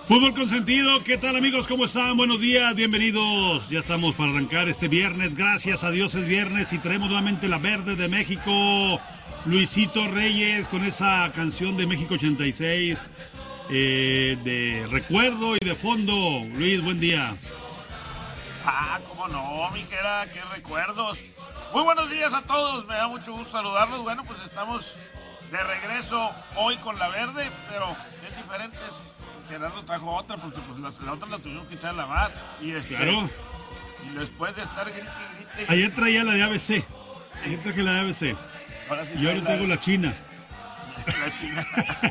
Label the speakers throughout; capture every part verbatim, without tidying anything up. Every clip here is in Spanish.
Speaker 1: Fútbol Consentido, ¿qué tal amigos? ¿Cómo están? Buenos días, bienvenidos. Ya estamos para arrancar este viernes, gracias a Dios es viernes y traemos nuevamente la Verde de México. Luisito Reyes con esa canción de México ochenta y seis, eh, de recuerdo y de fondo. Luis, buen día.
Speaker 2: Ah, cómo no, mijera, qué recuerdos. Muy buenos días a todos, me da mucho gusto saludarlos. Bueno, pues estamos de regreso hoy con la Verde, pero es diferente. Gerardo trajo otra porque pues la, la otra la tuvimos que echar a lavar. Y este,
Speaker 1: claro.
Speaker 2: Y después de estar grite y grite.
Speaker 1: Ayer traía la de A B C. Ayer traje la de A B C.
Speaker 2: Ahora sí
Speaker 1: y ahora traigo la, la China.
Speaker 2: La China.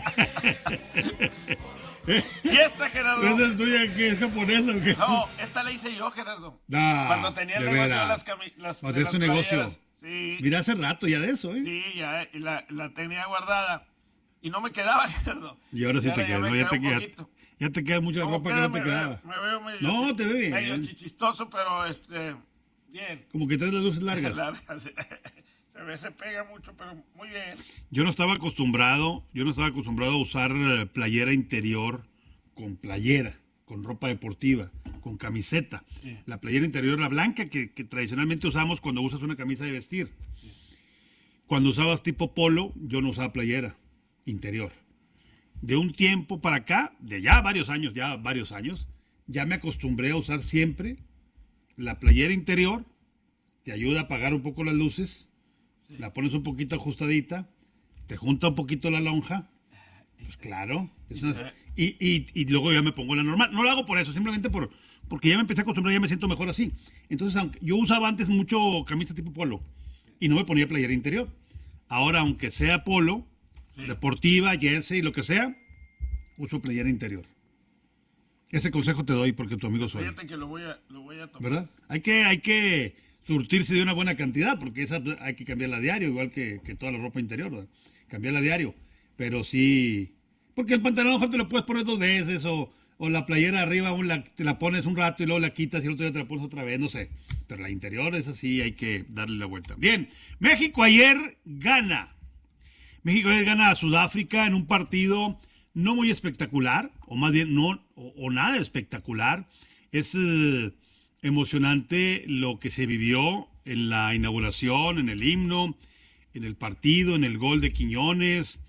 Speaker 2: ¿Y esta, Gerardo?
Speaker 1: ¿Esa es tuya que es japonesa o qué?
Speaker 2: No, esta la hice yo, Gerardo.
Speaker 1: Nah,
Speaker 2: Cuando tenía el negocio de las camisas.
Speaker 1: Cuando es un negocio.
Speaker 2: Sí.
Speaker 1: Mira, hace rato ya de eso, ¿eh?
Speaker 2: Sí, ya, y la, la tenía guardada. Y no me quedaba, Gerardo.
Speaker 1: Y ahora sí
Speaker 2: y
Speaker 1: te queda, ¿no? Ya te queda. Ya te queda mucha
Speaker 2: Como
Speaker 1: ropa que no te
Speaker 2: me
Speaker 1: quedaba.
Speaker 2: Veo, me veo medio,
Speaker 1: no, te ve bien.
Speaker 2: Medio chichistoso, pero este, bien.
Speaker 1: Como que traes las luces largas.
Speaker 2: largas. Se ve, se pega mucho, pero muy bien.
Speaker 1: Yo no estaba acostumbrado, yo no estaba acostumbrado a usar playera interior con playera, con ropa deportiva, con camiseta. Sí. La playera interior, la blanca que, que tradicionalmente usamos cuando usas una camisa de vestir. Sí. Cuando usabas tipo polo, yo no usaba playera interior. De un tiempo para acá, de ya varios años, ya varios años, ya me acostumbré a usar siempre la playera interior, te ayuda a apagar un poco las luces, sí. La pones un poquito ajustadita, te junta un poquito la lonja, pues claro, es una, y, y, y luego ya me pongo la normal. No lo hago por eso, simplemente por porque ya me empecé a acostumbrar, ya me siento mejor así. Entonces, aunque yo usaba antes mucho camisa tipo polo y no me ponía playera interior. Ahora, aunque sea polo, sí. Deportiva, jersey, lo que sea, uso playera interior. Ese consejo te doy porque tu amigo soy.
Speaker 2: Fíjate que lo voy a, lo voy a tomar.
Speaker 1: ¿Verdad? Hay que, hay que surtirse de una buena cantidad porque esa hay que cambiarla a diario, igual que, que toda la ropa interior, ¿verdad? Cambiarla a diario. Pero sí, porque el pantalón a lo mejor te lo puedes poner dos veces o, o la playera arriba un la, te la pones un rato y luego la quitas y el otro día te la pones otra vez, no sé. Pero la interior, esa sí hay que darle la vuelta. Bien, México ayer gana. México ayer gana a Sudáfrica en un partido no muy espectacular, o más bien no, o, o nada espectacular. Es eh, emocionante lo que se vivió en la inauguración, en el himno, en el partido, en el gol de Quiñones.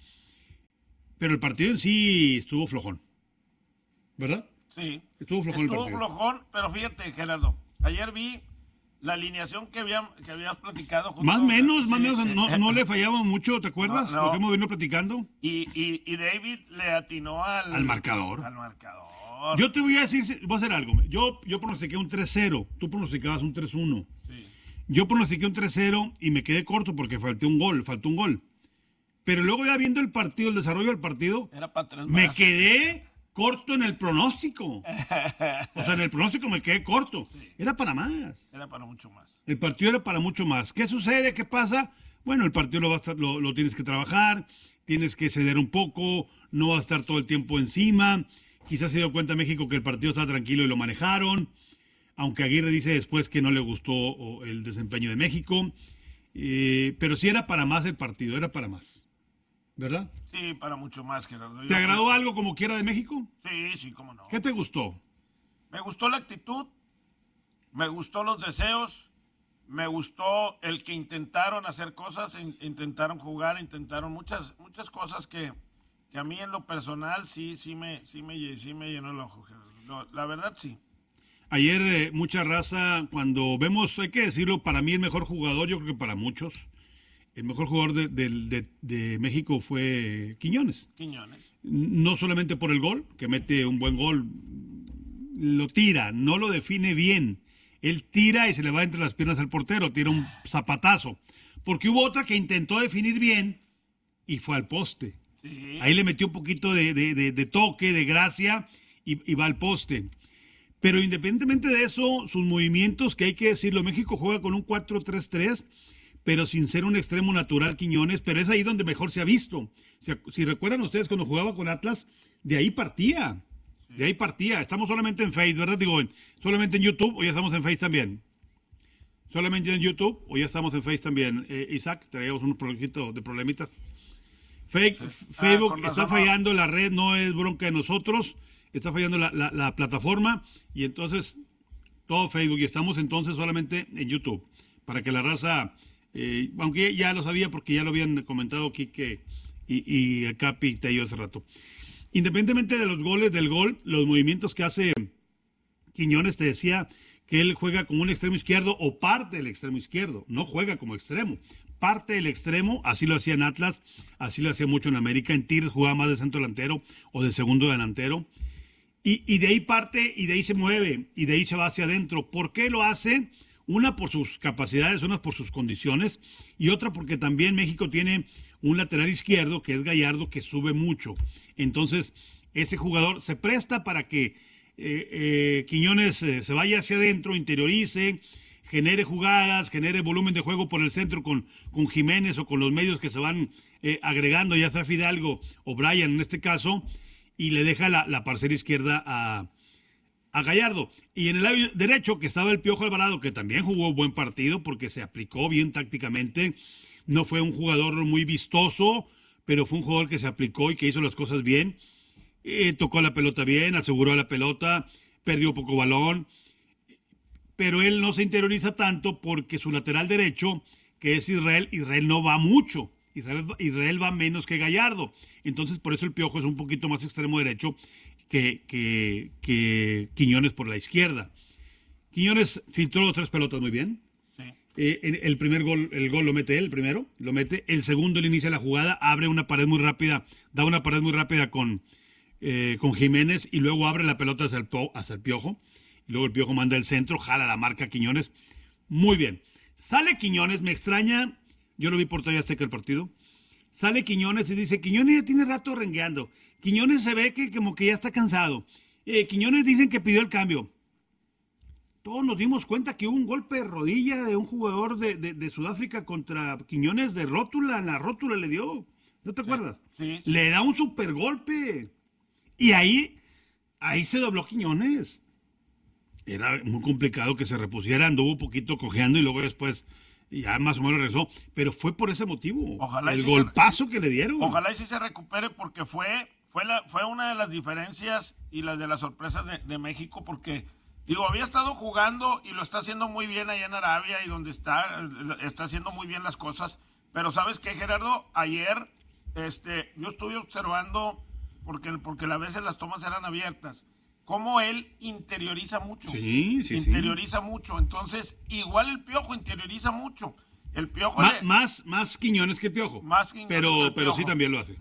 Speaker 1: Pero el partido en sí estuvo flojón, ¿verdad?
Speaker 2: Sí.
Speaker 1: Estuvo flojón
Speaker 2: estuvo
Speaker 1: el partido.
Speaker 2: Estuvo flojón, pero fíjate, Gerardo, ayer vi la alineación que, había, que habías platicado.
Speaker 1: Más o menos, sí. más o menos, no, no le fallamos mucho, ¿te acuerdas?
Speaker 2: No, no.
Speaker 1: Lo que hemos venido platicando.
Speaker 2: Y, y, y David le atinó al...
Speaker 1: Al marcador.
Speaker 2: Al marcador.
Speaker 1: Yo te voy a decir, voy a hacer algo. Yo, yo pronostiqué un tres cero, tú pronosticabas un tres uno.
Speaker 2: Sí.
Speaker 1: Yo pronostiqué un tres cero y me quedé corto porque falté un gol, faltó un gol. Pero luego ya viendo el partido, el desarrollo del partido,
Speaker 2: Era para tres
Speaker 1: me
Speaker 2: más.
Speaker 1: quedé corto en el pronóstico. O sea, en el pronóstico me quedé corto. Sí. Era para más.
Speaker 2: Era para mucho más.
Speaker 1: El partido era para mucho más. ¿Qué sucede? ¿Qué pasa? Bueno, el partido lo, va a estar, lo, lo tienes que trabajar, tienes que ceder un poco, no va a estar todo el tiempo encima. Quizás se dio cuenta México que el partido estaba tranquilo y lo manejaron. Aunque Aguirre dice después que no le gustó el desempeño de México. Eh, pero sí era para más el partido, era para más. ¿Verdad?
Speaker 2: Sí, para mucho más, Gerardo.
Speaker 1: ¿Te agradó que... algo como quiera de México?
Speaker 2: Sí, sí, cómo no.
Speaker 1: ¿Qué te gustó?
Speaker 2: Me gustó la actitud, me gustó los deseos, me gustó el que intentaron hacer cosas, in, intentaron jugar, intentaron muchas muchas cosas que, que a mí en lo personal sí sí me sí me, sí me llenó el ojo, Gerardo. No, la verdad sí.
Speaker 1: Ayer eh, mucha raza, cuando vemos, hay que decirlo, para mí el mejor jugador, yo creo que para muchos, el mejor jugador de, de, de, de México fue Quiñones.
Speaker 2: Quiñones.
Speaker 1: No solamente por el gol, que mete un buen gol, lo tira, no lo define bien. Él tira y se le va entre las piernas al portero, tira un zapatazo. Porque hubo otra que intentó definir bien y fue al poste.
Speaker 2: Sí.
Speaker 1: Ahí le metió un poquito de, de, de, de toque, de gracia y, y va al poste. Pero independientemente de eso, sus movimientos, que hay que decirlo, México juega con un cuatro tres tres, pero sin ser un extremo natural Quiñones, pero es ahí donde mejor se ha visto. Si, si recuerdan ustedes cuando jugaba con Atlas, de ahí partía, sí. de ahí partía. Estamos solamente en Face, ¿verdad? Digo, solamente en YouTube o ya estamos en Face también. Solamente en YouTube o ya estamos en Face también. Eh, Isaac, traíamos un poquito de problemitas. Fake,
Speaker 2: sí.
Speaker 1: Facebook
Speaker 2: ah,
Speaker 1: está fallando, la red no es bronca de nosotros. está fallando la, la, la plataforma y entonces todo Facebook y estamos entonces solamente en YouTube para que la raza, eh, aunque ya lo sabía porque ya lo habían comentado Quique y, y el Capi y Tello hace rato. Independientemente de los goles, del gol, los movimientos que hace Quiñones, te decía que él juega como un extremo izquierdo o parte del extremo izquierdo, no juega como extremo. Parte del extremo, así lo hacía en Atlas, así lo hacía mucho en América, en Tigres jugaba más de centro delantero o de segundo delantero. Y, y de ahí parte y de ahí se mueve y de ahí se va hacia adentro. ¿Por qué lo hace? Una por sus capacidades, una por sus condiciones y otra porque también México tiene un lateral izquierdo que es Gallardo que sube mucho. Entonces ese jugador se presta para que eh, eh, Quiñones eh, se vaya hacia adentro, interiorice, genere jugadas, genere volumen de juego por el centro con, con Jiménez o con los medios que se van eh, agregando, ya sea Fidalgo o Brian en este caso, y le deja la, la parcela izquierda a, a Gallardo. Y en el lado derecho, que estaba el Piojo Alvarado, que también jugó buen partido porque se aplicó bien tácticamente. No fue un jugador muy vistoso, pero fue un jugador que se aplicó y que hizo las cosas bien. Eh, tocó la pelota bien, aseguró la pelota, perdió poco balón. Pero él no se interioriza tanto porque su lateral derecho, que es Israel, Israel no va mucho. Israel, Israel va menos que Gallardo. Entonces, por eso el Piojo es un poquito más extremo derecho que, que, que Quiñones por la izquierda. Quiñones filtró dos, tres pelotas muy bien. Sí. Eh, el primer gol, el gol lo mete él, el primero, lo mete. El segundo, él inicia la jugada, abre una pared muy rápida, da una pared muy rápida con, eh, con Jiménez y luego abre la pelota hacia el, hacia el Piojo. Y luego el Piojo manda el centro, jala la marca Quiñones. Muy bien. Sale Quiñones, me extraña. Yo lo vi por T V Azteca el partido. Sale Quiñones y dice, Quiñones ya tiene rato rengueando. Quiñones se ve que como que ya está cansado. Eh, Quiñones dicen que pidió el cambio. Todos nos dimos cuenta que hubo un golpe de rodilla de un jugador de, de, de Sudáfrica contra Quiñones de rótula. En la rótula le dio. ¿No te sí, acuerdas? Sí. Le da un super golpe. Y ahí, ahí se dobló Quiñones. Era muy complicado que se repusiera. Anduvo un poquito cojeando y luego después... Y ya más o menos regresó, pero fue por ese motivo. Ojalá el golpazo se, que le dieron.
Speaker 2: Ojalá y sí se recupere porque fue fue la fue una de las diferencias y las de las sorpresas de, de México porque, digo, había estado jugando y lo está haciendo muy bien allá en Arabia y donde está, está haciendo muy bien las cosas. Pero ¿sabes qué, Gerardo? Ayer este, yo estuve observando, porque, porque a veces las tomas eran abiertas, cómo él interioriza mucho.
Speaker 1: Sí, sí,
Speaker 2: Interioriza
Speaker 1: sí.
Speaker 2: mucho. Entonces, igual el Piojo interioriza mucho. El Piojo...
Speaker 1: Ma,
Speaker 2: le,
Speaker 1: más, más Quiñones que el Piojo.
Speaker 2: Más Quiñones
Speaker 1: pero,
Speaker 2: que el
Speaker 1: pero
Speaker 2: Piojo.
Speaker 1: sí también lo hace.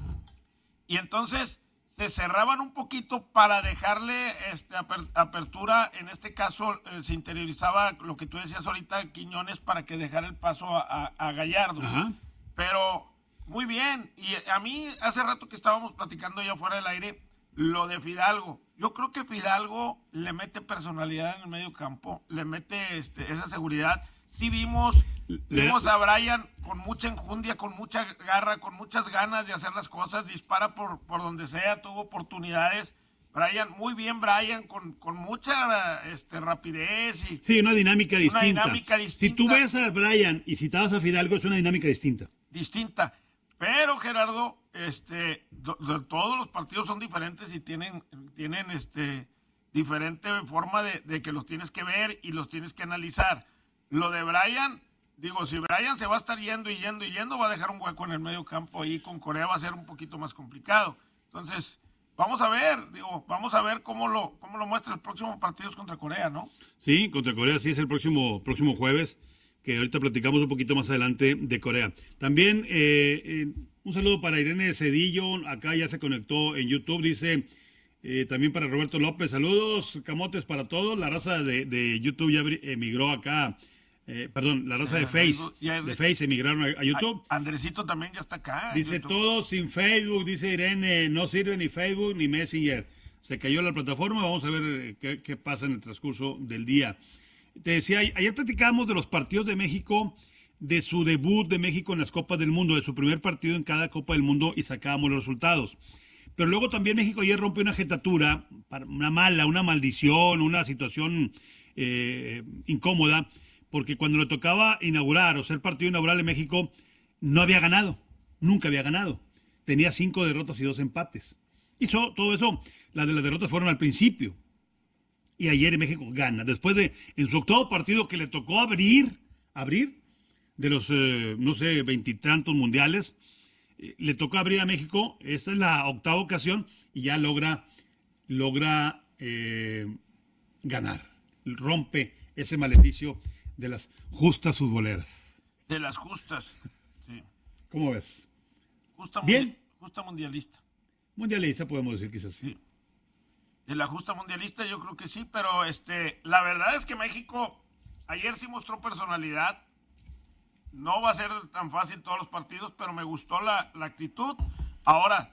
Speaker 2: Y entonces se cerraban un poquito para dejarle este, aper, apertura. En este caso, eh, se interiorizaba lo que tú decías ahorita, Quiñones, para que dejara el paso a, a, a Gallardo.
Speaker 1: Ajá.
Speaker 2: Pero muy bien. Y a mí, hace rato que estábamos platicando ya fuera del aire, lo de Fidalgo. Yo creo que Fidalgo le mete personalidad en el medio campo, le mete este, esa seguridad. Sí vimos, vimos a Brian con mucha enjundia, con mucha garra, con muchas ganas de hacer las cosas, dispara por, por donde sea, tuvo oportunidades. Brian, muy bien Brian, con, con mucha este, rapidez. Y
Speaker 1: sí, una dinámica
Speaker 2: una
Speaker 1: distinta.
Speaker 2: dinámica distinta.
Speaker 1: Si tú ves a Brian y citabas a Fidalgo, es una dinámica distinta.
Speaker 2: Distinta. Pero, Gerardo, este, do, do, todos los partidos son diferentes y tienen, tienen este, diferente forma de, de que los tienes que ver y los tienes que analizar. Lo de Brian, digo, si Brian se va a estar yendo y yendo y yendo, va a dejar un hueco en el medio campo ahí con Corea, va a ser un poquito más complicado. Entonces, vamos a ver, digo, vamos a ver cómo lo, cómo lo muestra el próximo partido contra Corea, ¿no?
Speaker 1: Sí, contra Corea sí es el próximo, próximo jueves, que ahorita platicamos un poquito más adelante de Corea. También eh, eh, un saludo para Irene Cedillo, acá ya se conectó en YouTube, dice, eh, también para Roberto López, saludos, camotes para todos, la raza de, de YouTube ya emigró acá, eh, perdón, la raza de Face, de Face emigraron a, a YouTube.
Speaker 2: Andresito también ya está acá.
Speaker 1: Dice, todos sin Facebook, dice Irene, no sirve ni Facebook ni Messenger, se cayó la plataforma, vamos a ver qué, qué pasa en el transcurso del día. Te decía, ayer platicábamos de los partidos de México, de su debut de México en las Copas del Mundo, de su primer partido en cada Copa del Mundo y sacábamos los resultados. Pero luego también México ayer rompió una jetatura, una mala, una maldición, una situación eh, incómoda, porque cuando le tocaba inaugurar o ser partido inaugural en México, no había ganado, nunca había ganado. Tenía cinco derrotas y dos empates. Y so, todo eso, las de las derrotas fueron al principio. Y ayer México gana. Después de, en su octavo partido que le tocó abrir, abrir, de los, eh, no sé, veintitantos mundiales, eh, le tocó abrir a México. Esta es la octava ocasión y ya logra, logra eh, ganar. Rompe ese maleficio de las justas futboleras.
Speaker 2: De las justas, sí.
Speaker 1: ¿Cómo ves?
Speaker 2: Justa,
Speaker 1: ¿Bien?
Speaker 2: mundi- justa mundialista.
Speaker 1: Mundialista podemos decir quizás sí.
Speaker 2: Sí. De la justa mundialista yo creo que sí, pero este, la verdad es que México ayer sí mostró personalidad. No va a ser tan fácil todos los partidos, pero me gustó la, la actitud. Ahora,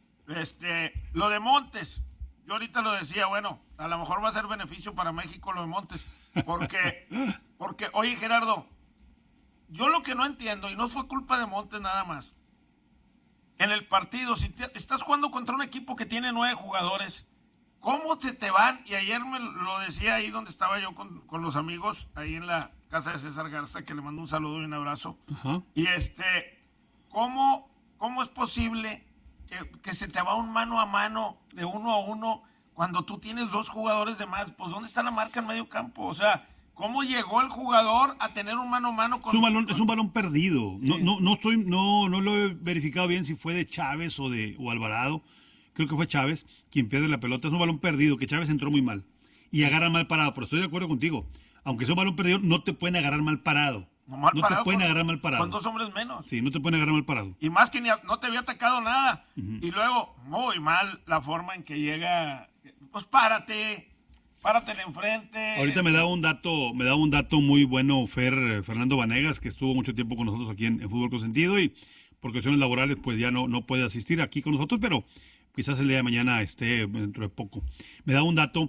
Speaker 2: este, lo de Montes, yo ahorita lo decía, bueno, a lo mejor va a ser beneficio para México lo de Montes, porque, porque, oye Gerardo, yo lo que no entiendo, y no fue culpa de Montes nada más, en el partido, si te, estás jugando contra un equipo que tiene nueve jugadores, ¿cómo se te van? Y ayer me lo decía ahí donde estaba yo con, con los amigos, ahí en la casa de César Garza, que le mando un saludo y un abrazo.
Speaker 1: Ajá.
Speaker 2: Y este, ¿cómo, cómo es posible que, que se te va un mano a mano de uno a uno cuando tú tienes dos jugadores de más? Pues ¿dónde está la marca en medio campo? O sea, ¿cómo llegó el jugador a tener un mano a mano con...
Speaker 1: Es un balón, es un balón perdido.
Speaker 2: Sí.
Speaker 1: No, no, no estoy, no, no lo he verificado bien si fue de Chávez o de o Alvarado. Creo que fue Chávez quien pierde la pelota. Es un balón perdido, que Chávez entró muy mal. Y agarra mal parado, pero estoy de acuerdo contigo. Aunque sea un balón perdido, no te pueden agarrar mal parado.
Speaker 2: No, mal
Speaker 1: no
Speaker 2: parado
Speaker 1: te pueden
Speaker 2: con-
Speaker 1: agarrar mal parado.
Speaker 2: Con dos hombres menos.
Speaker 1: Sí, no te pueden agarrar mal parado.
Speaker 2: Y más que ni a- no te había atacado nada. Y luego, muy mal la forma en que llega. Pues párate, párate enfrente.
Speaker 1: Ahorita me da un dato, me da un dato muy bueno Fer, eh, Fernando Vanegas, que estuvo mucho tiempo con nosotros aquí en, en Fútbol Consentido y por cuestiones laborales pues ya no, no puede asistir aquí con nosotros, pero quizás el día de mañana esté dentro de poco. Me da un dato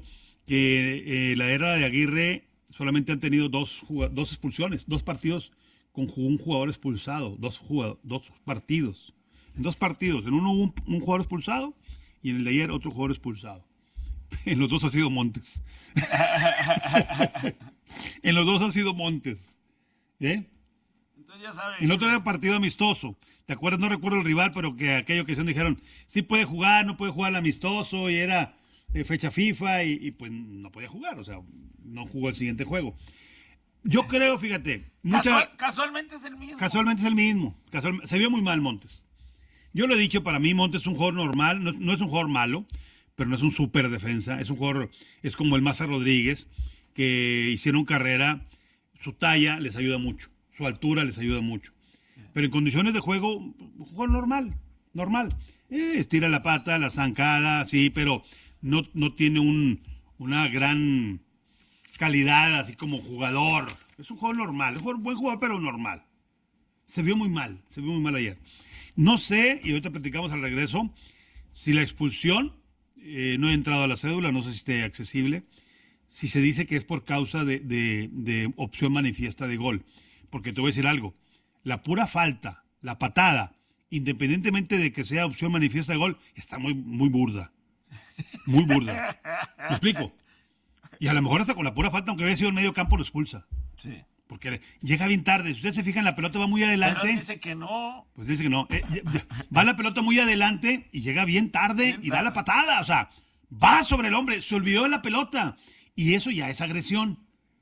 Speaker 1: que eh, la era de Aguirre solamente han tenido dos, juga- dos expulsiones, dos partidos con ju- un jugador expulsado, dos, jugado- dos partidos. En dos partidos, en uno hubo un, un jugador expulsado y en el de ayer otro jugador expulsado. En los dos ha sido Montes. En los dos han sido Montes. ¿Eh?
Speaker 2: Entonces ya sabes.
Speaker 1: El otro era partido amistoso. ¿Te acuerdas? No recuerdo el rival, pero que aquella ocasión dijeron, sí puede jugar, no puede jugar el amistoso, y era eh, fecha FIFA, y, y pues no podía jugar, o sea, no jugó el siguiente juego. Yo creo, fíjate, mucha,
Speaker 2: Casual- casualmente es el mismo.
Speaker 1: casualmente es el mismo. Casual- se vio muy mal Montes. Yo lo he dicho, para mí Montes es un jugador normal, no, no es un jugador malo, pero no es un súper defensa, es un jugador, es como el Maza Rodríguez, que hicieron carrera, su talla les ayuda mucho, su altura les ayuda mucho. Pero en condiciones de juego, un jugador normal, normal. Eh, estira la pata, la zancada, sí, pero no, no tiene un, una gran calidad así como jugador. Es un jugador normal, es un buen jugador, pero normal. Se vio muy mal, se vio muy mal ayer. No sé, y ahorita platicamos al regreso, si la expulsión, eh, no he entrado a la cédula, no sé si esté accesible, si se dice que es por causa de, de, de opción manifiesta de gol. Porque te voy a decir algo, la pura falta, la patada, independientemente de que sea opción manifiesta de gol, está muy, muy burda. Muy burda. ¿Me explico? Y a lo mejor hasta con la pura falta, aunque hubiera sido en medio campo, lo expulsa.
Speaker 2: Sí.
Speaker 1: Porque llega bien tarde. Si ustedes se fijan, la pelota va muy adelante.
Speaker 2: Pero dice que no.
Speaker 1: Pues dice que no. Eh, va la pelota muy adelante y llega bien tarde
Speaker 2: Bien
Speaker 1: y da
Speaker 2: tarde.
Speaker 1: la patada. O sea, va sobre el hombre, se olvidó de la pelota. Y eso ya es agresión.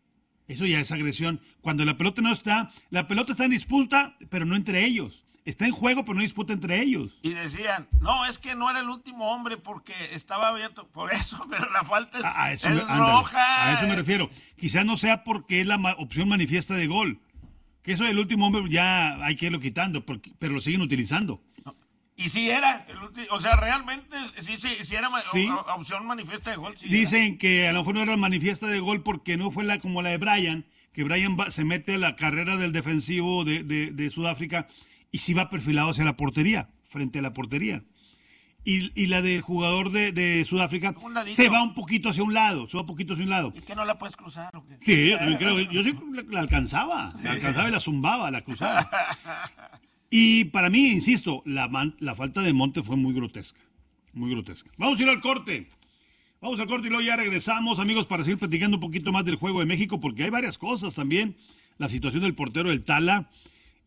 Speaker 1: Eso ya es agresión. Cuando la pelota no está, la pelota está en disputa, pero no entre ellos. Está en juego, pero no disputa entre ellos.
Speaker 2: Y decían, no, es que no era el último hombre porque estaba abierto. Por eso, pero la falta es,
Speaker 1: A, a eso,
Speaker 2: es
Speaker 1: me, ándale,
Speaker 2: roja.
Speaker 1: a eso me refiero. Quizás no sea porque es la ma- opción manifiesta de gol. Que eso del último hombre ya hay que irlo quitando, porque- pero lo siguen utilizando.
Speaker 2: Y sí era, el ulti- o sea, realmente sí, sí, sí era ma-
Speaker 1: Sí.
Speaker 2: o- o- opción manifiesta de gol. Sí
Speaker 1: Dicen que a lo mejor no era manifiesta de gol porque no fue la como la de Brian, que Brian va- se mete a la carrera del defensivo de, de- de Sudáfrica y sí va perfilado hacia la portería, frente a la portería. Y, y la del jugador de, de Sudáfrica
Speaker 2: Un ladito.
Speaker 1: se va un poquito hacia un lado, se va un poquito hacia un lado.
Speaker 2: era. ¿Y que no la puedes cruzar o qué?
Speaker 1: Sí, yo también creo, yo sí la, la alcanzaba, la alcanzaba y la zumbaba, la cruzaba. Y para mí, insisto, la, man- la falta de Monte fue muy grotesca, muy grotesca. Vamos a ir al corte. Vamos al corte y luego ya regresamos, amigos, para seguir platicando un poquito más del juego de México, porque hay varias cosas también. La situación del portero del Tala.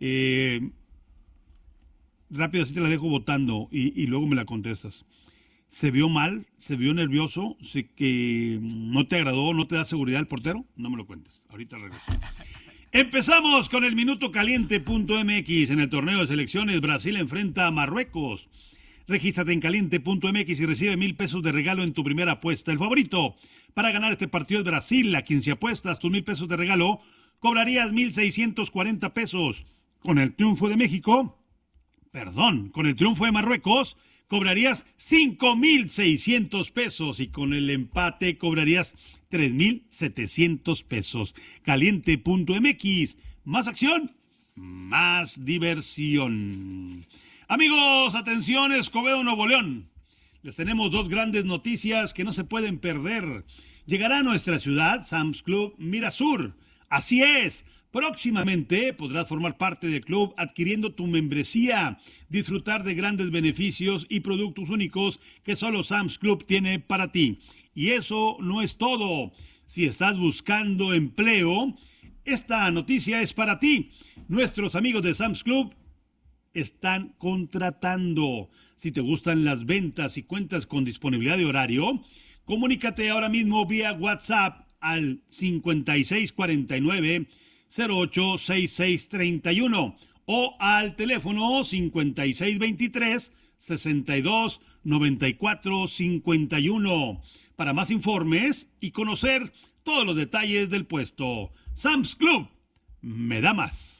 Speaker 1: Eh, rápido, así te la dejo votando y, y luego me la contestas. ¿Se vio mal? ¿Se vio nervioso? ¿Se que no te agradó? ¿No te da seguridad el portero? No me lo cuentes. Ahorita regreso. Empezamos con el minuto caliente punto m x. En el torneo de selecciones, Brasil enfrenta a Marruecos. Regístrate en caliente punto m x y recibe mil pesos de regalo en tu primera apuesta. El favorito para ganar este partido es Brasil, a quien si apuestas tus mil pesos de regalo, cobrarías mil seiscientos cuarenta pesos. Con el triunfo de México, perdón, con el triunfo de Marruecos, cobrarías cinco mil seiscientos pesos y con el empate cobrarías tres mil setecientos pesos. caliente punto m x. Más acción, más diversión. Amigos, atención, Escobedo, Nuevo León. Les tenemos dos grandes noticias que no se pueden perder. Llegará a nuestra ciudad Sam's Club Mirasur. Así es. Próximamente podrás formar parte del club adquiriendo tu membresía, disfrutar de grandes beneficios y productos únicos que solo Sam's Club tiene para ti. Y eso no es todo. Si estás buscando empleo, esta noticia es para ti. Nuestros amigos de Sam's Club están contratando. Si te gustan las ventas y cuentas con disponibilidad de horario, comunícate ahora mismo vía WhatsApp al cincuenta y seis cuarenta y nueve cero ocho sesenta y seis treinta y uno o al teléfono cincuenta y seis veintitrés sesenta y dos noventa y cuatro cincuenta y uno para más informes y conocer todos los detalles del puesto. Sam's Club me da más.